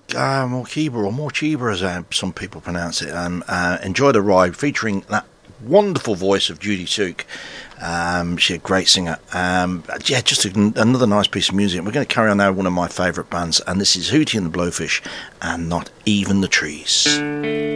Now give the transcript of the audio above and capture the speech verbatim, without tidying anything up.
uh, Morkiba or Morchiba, as uh, some people pronounce it. Um, uh, enjoy the Ride, featuring that wonderful voice of Judy Suk. Um, she's a great singer. Um, yeah, just a, another nice piece of music. We're going to carry on now with one of my favourite bands, and this is Hootie and the Blowfish, and Not Even the Trees.